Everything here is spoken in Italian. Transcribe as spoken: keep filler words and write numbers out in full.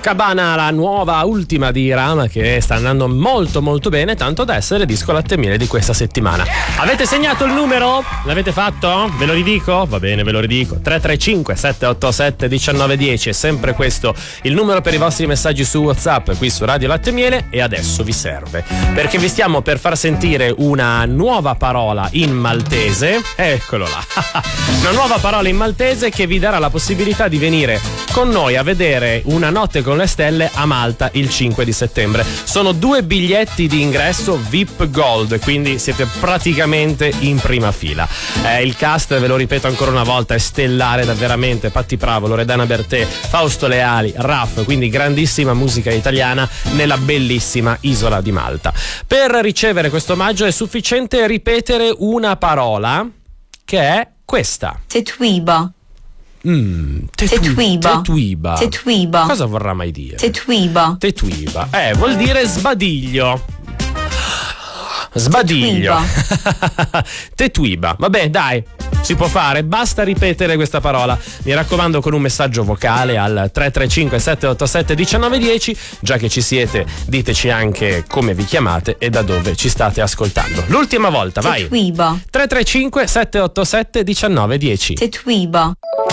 Cabana, la nuova ultima di Rama, che sta andando molto molto bene, tanto da essere disco latte e miele di questa settimana. Avete segnato il numero? L'avete fatto? Ve lo ridico? Va bene, ve lo ridico. tre tre cinque sette otto sette uno nove uno zero, è sempre questo il numero per i vostri messaggi su WhatsApp qui su Radio Latte e Miele. E adesso vi serve, perché vi stiamo per far sentire una nuova parola in maltese. Eccolo là. Una nuova parola in maltese che vi darà la possibilità di venire con noi a vedere Una notte con le stelle a Malta il cinque di settembre. Sono due biglietti di ingresso V I P Gold, quindi siete praticamente in prima fila. Eh, il cast, ve lo ripeto ancora una volta, è stellare, da veramente Patti Pravo, Loredana Bertè, Fausto Leali, Raff, quindi grandissima musica italiana nella bellissima isola di Malta. Per ricevere questo omaggio è sufficiente ripetere una parola che è questa. Tetuiba. Mm, tetu- Tetuiba. Tetuiba. Tetuiba. Cosa vorrà mai dire? Tetuiba. Tetuiba. Eh, vuol dire sbadiglio. Sbadiglio. Tetuiba. Vabbè, dai, si può fare, basta ripetere questa parola. Mi raccomando, con un messaggio vocale al tre tre cinque sette otto sette uno nove uno zero. Già che ci siete, diteci anche come vi chiamate e da dove ci state ascoltando. L'ultima volta, vai. Tetuiba. tre tre cinque sette otto sette uno nove uno zero. Tetuiba.